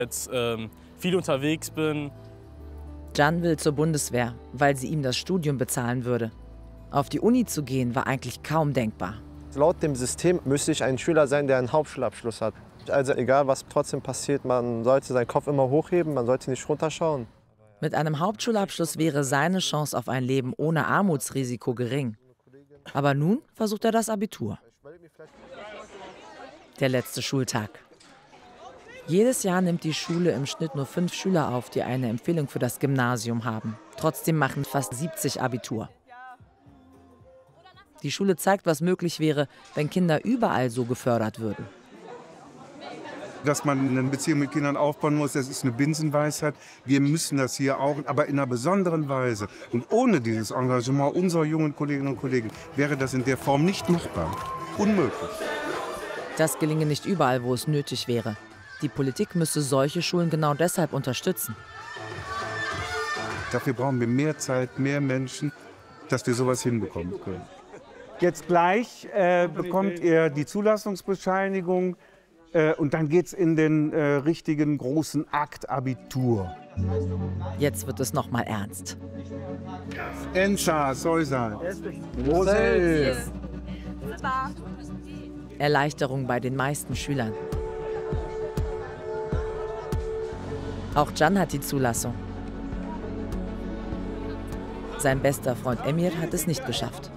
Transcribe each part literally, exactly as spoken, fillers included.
jetzt ähm, viel unterwegs bin. Can will zur Bundeswehr, weil sie ihm das Studium bezahlen würde. Auf die Uni zu gehen war eigentlich kaum denkbar. Laut dem System müsste ich ein Schüler sein, der einen Hauptschulabschluss hat. Also egal, was trotzdem passiert, man sollte seinen Kopf immer hochheben, man sollte nicht runterschauen. Mit einem Hauptschulabschluss wäre seine Chance auf ein Leben ohne Armutsrisiko gering. Aber nun versucht er das Abitur. Der letzte Schultag. Jedes Jahr nimmt die Schule im Schnitt nur fünf Schüler auf, die eine Empfehlung für das Gymnasium haben. Trotzdem machen fast siebzig Abitur. Die Schule zeigt, was möglich wäre, wenn Kinder überall so gefördert würden. Dass man eine Beziehung mit Kindern aufbauen muss, das ist eine Binsenweisheit. Wir müssen das hier auch, aber in einer besonderen Weise. Und ohne dieses Engagement unserer jungen Kolleginnen und Kollegen wäre das in der Form nicht machbar. Unmöglich. Das gelinge nicht überall, wo es nötig wäre. Die Politik müsse solche Schulen genau deshalb unterstützen. Dafür brauchen wir mehr Zeit, mehr Menschen, dass wir sowas hinbekommen können. Jetzt gleich äh, bekommt er die Zulassungsbescheinigung. Und dann geht's in den äh, richtigen großen Akt Abitur. Jetzt wird es noch mal ernst. Enscha, Soysal. Erleichterung bei den meisten Schülern. Auch Can hat die Zulassung. Sein bester Freund Emir hat es nicht geschafft.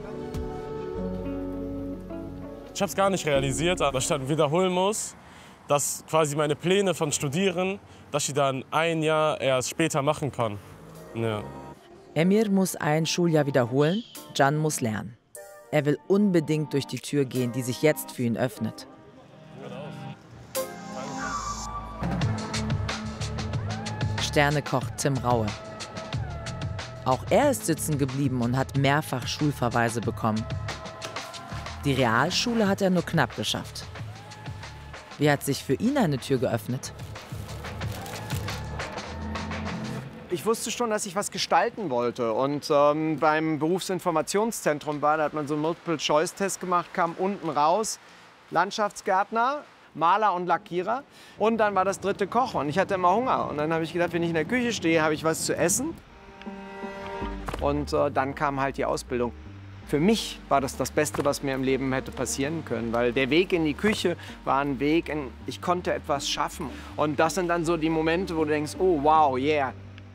Ich habe es gar nicht realisiert, dass ich dann wiederholen muss, dass quasi meine Pläne von Studieren, dass ich dann ein Jahr erst später machen kann. Ja. Emir muss ein Schuljahr wiederholen, Can muss lernen. Er will unbedingt durch die Tür gehen, die sich jetzt für ihn öffnet. Sternekoch Tim Raue. Auch er ist sitzen geblieben und hat mehrfach Schulverweise bekommen. Die Realschule hat er nur knapp geschafft. Wie hat sich für ihn eine Tür geöffnet? Ich wusste schon, dass ich was gestalten wollte. Und ähm, beim Berufsinformationszentrum war, da hat man so einen Multiple-Choice-Test gemacht, kam unten raus, Landschaftsgärtner, Maler und Lackierer. Und dann war das dritte Koch und ich hatte immer Hunger. Und dann habe ich gedacht, wenn ich in der Küche stehe, habe ich was zu essen. Und äh, dann kam halt die Ausbildung. Für mich war das das Beste, was mir im Leben hätte passieren können, weil der Weg in die Küche war ein Weg, in, ich konnte etwas schaffen. Und das sind dann so die Momente, wo du denkst, oh wow, yeah.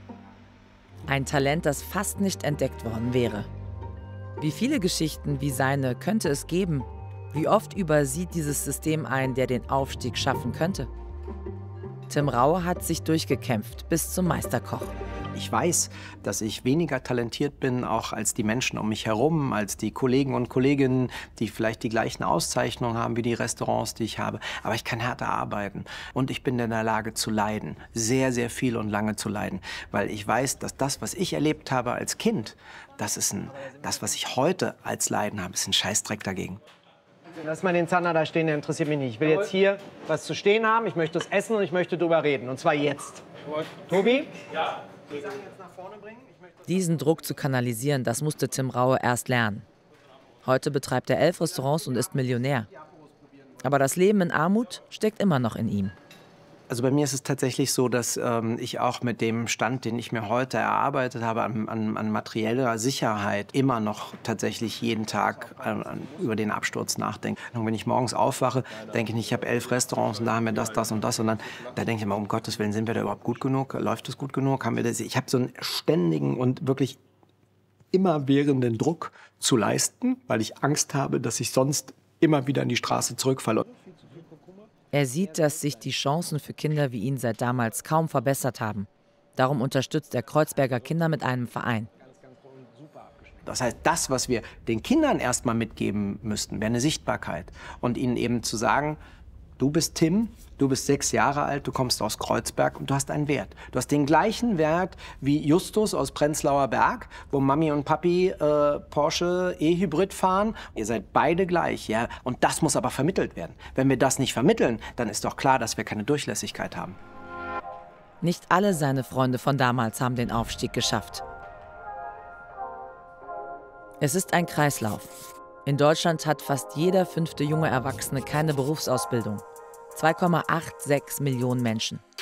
Ein Talent, das fast nicht entdeckt worden wäre. Wie viele Geschichten wie seine könnte es geben? Wie oft übersieht dieses System einen, der den Aufstieg schaffen könnte? Tim Raue hat sich durchgekämpft bis zum Meisterkoch. Ich weiß, dass ich weniger talentiert bin, auch als die Menschen um mich herum, als die Kollegen und Kolleginnen, die vielleicht die gleichen Auszeichnungen haben wie die Restaurants, die ich habe. Aber ich kann härter arbeiten und ich bin in der Lage zu leiden, sehr, sehr viel und lange zu leiden. Weil ich weiß, dass das, was ich erlebt habe als Kind, das ist ein, das, was ich heute als Leiden habe, ist ein Scheißdreck dagegen. Lass mal den Zander da stehen, der interessiert mich nicht. Ich will jetzt hier was zu stehen haben, ich möchte es essen und ich möchte drüber reden. Und zwar jetzt. Tobi? Ja. Diesen Druck zu kanalisieren, das musste Tim Raue erst lernen. Heute betreibt er elf Restaurants und ist Millionär. Aber das Leben in Armut steckt immer noch in ihm. Also bei mir ist es tatsächlich so, dass ähm, ich auch mit dem Stand, den ich mir heute erarbeitet habe, an, an, an materieller Sicherheit immer noch tatsächlich jeden Tag an, an, über den Absturz nachdenke. Und wenn ich morgens aufwache, denke ich nicht, ich habe elf Restaurants und da haben wir das, das und das. Und dann da denke ich immer, um Gottes Willen, sind wir da überhaupt gut genug? Läuft es gut genug? Haben wir das? Ich habe so einen ständigen und wirklich immerwährenden Druck zu leisten, weil ich Angst habe, dass ich sonst immer wieder in die Straße zurückfalle. Er sieht, dass sich die Chancen für Kinder wie ihn seit damals kaum verbessert haben. Darum unterstützt er Kreuzberger Kinder mit einem Verein. Das heißt, das, was wir den Kindern erstmal mitgeben müssten, wäre eine Sichtbarkeit. Und ihnen eben zu sagen, du bist Tim, du bist sechs Jahre alt, du kommst aus Kreuzberg und du hast einen Wert. Du hast den gleichen Wert wie Justus aus Prenzlauer Berg, wo Mami und Papi äh, Porsche E-Hybrid fahren. Ihr seid beide gleich, ja. Und das muss aber vermittelt werden. Wenn wir das nicht vermitteln, dann ist doch klar, dass wir keine Durchlässigkeit haben. Nicht alle seine Freunde von damals haben den Aufstieg geschafft. Es ist ein Kreislauf. In Deutschland hat fast jeder fünfte junge Erwachsene keine Berufsausbildung. zwei Komma sechsundachtzig Millionen Menschen.